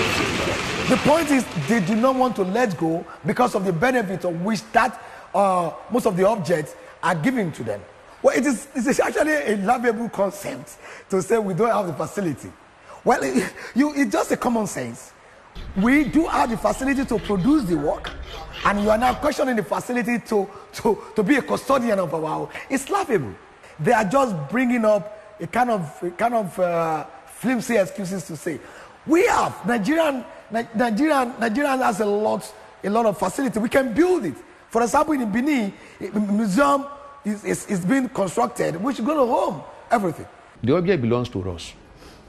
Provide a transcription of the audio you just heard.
The point is, they do not want to let go because of the benefit of which that most of the objects are given to them. Well, it's actually a laughable concept to say we don't have the facility. Well, it's just a common sense. We do have the facility to produce the work, and you are now questioning the facility to be a custodian of our. It's laughable. They are just bringing up a kind of flimsy excuses to say we have Nigerian has a lot of facility. We can build it. For example, in Benin, a museum is being constructed. We should go to home everything. The object belongs to us.